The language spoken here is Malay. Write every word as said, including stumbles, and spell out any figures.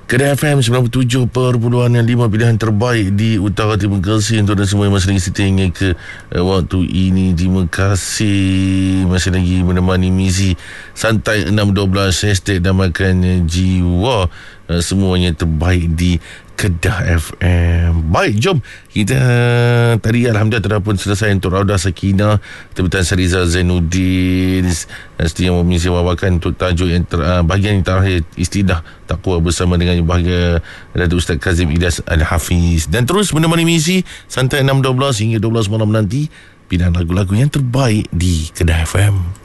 Kedah F M sembilan puluh tujuh perpuluhan lima pilihan terbaik di Utara Timur Gresik untuk dan semua yang masih lagi setia hingga ke uh, waktu ini. Terima kasih masih lagi menemani misi santai enam dua belas hashtag Damakan Jiwa. Uh, semuanya terbaik di Kedah F M. Baik, jom kita uh, tadi alhamdulillah telah pun selesai untuk Raudah Sakinah terbitan Sariza Zainuddin. uh, Setia yang memisi wawakan untuk tajuk yang ter, uh, bahagian yang terakhir Istidah Taqwa bersama dengan bahagia Datuk Ustaz Kazim Ilyas Al-Hafiz. Dan terus menemani misi santai enam dua belas hingga dua belas malam nanti, pilihan lagu-lagu yang terbaik di Kedah F M.